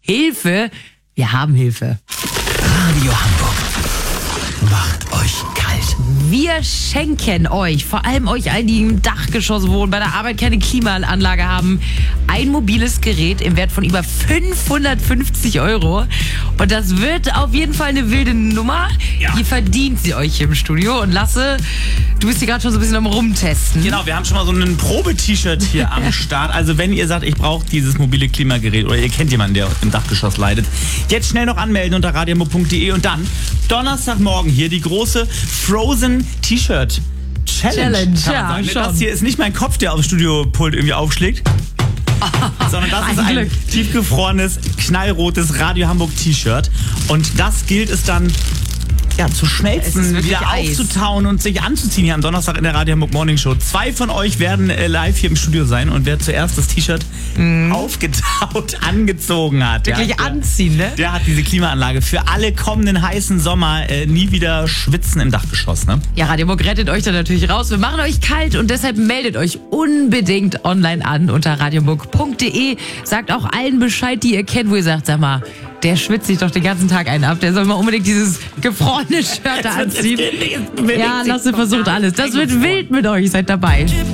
Hilfe. Wir haben Hilfe. Radio Hamburg macht euch kalt. Wir schenken euch, vor allem euch allen, die im Dachgeschoss wohnen, bei der Arbeit keine Klimaanlage haben, ein mobiles Gerät im Wert von über 550 €. Und das wird auf jeden Fall eine wilde Nummer. Ja. Ihr verdient sie euch hier im Studio. Und Lasse, du bist hier gerade schon so ein bisschen am Rumtesten. Genau, wir haben schon mal so ein Probe-T-Shirt hier am Start. Also wenn ihr sagt, ich brauche dieses mobile Klimagerät oder ihr kennt jemanden, der im Dachgeschoss leidet, jetzt schnell noch anmelden unter radiohamburg.de und dann Donnerstagmorgen hier die große Frozen T-Shirt Challenge. Kann ja, man sagen. schon. Das hier ist nicht mein Kopf, der aufs Studiopult irgendwie aufschlägt. Sondern das ist Ein ein Glück. tiefgefrorenes, knallrotes Radio Hamburg T-Shirt. Und das gilt es dann zu Es ist schmelzen, wirklich wieder Eis. aufzutauen und sich anzuziehen hier am Donnerstag in der Radio Hamburg Morning Show. 2 von euch werden live hier im Studio sein und wer zuerst das T-Shirt aufgetaut angezogen hat. Wirklich der, anziehen, ne? Der hat diese Klimaanlage für alle kommenden heißen Sommer. Nie wieder schwitzen im Dachgeschoss, ne? Ja, Radio Hamburg rettet euch da natürlich raus. Wir machen euch kalt und deshalb meldet euch unbedingt online an unter radiohamburg.de. Sagt auch allen Bescheid, die ihr kennt, wo ihr sagt, sag mal, der schwitzt sich doch den ganzen Tag einen ab. Der soll mal unbedingt dieses gefrorene Shirt da anziehen. Ja, Lasse versucht alles. Das wird wild mit euch. Seid dabei.